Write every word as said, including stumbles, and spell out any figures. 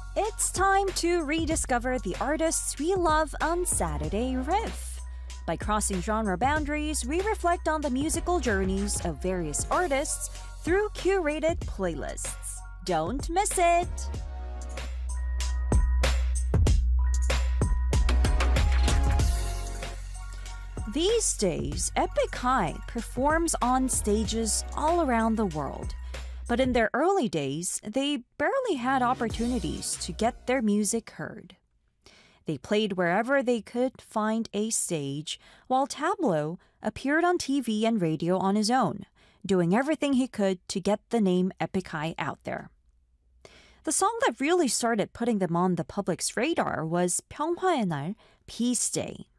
It's time to rediscover the artists we love on Saturday Riff. By crossing genre boundaries, we reflect on the musical journeys of various artists through curated playlists. Don't miss it! These days, Epic High performs on stages all around the world. But in their early days, they barely had opportunities to get their music heard. They played wherever they could find a stage, while Tablo appeared on T V and radio on his own, doing everything he could to get the name Epic High out there. The song that really started putting them on the public's radar was 평화의 날, Peace Day.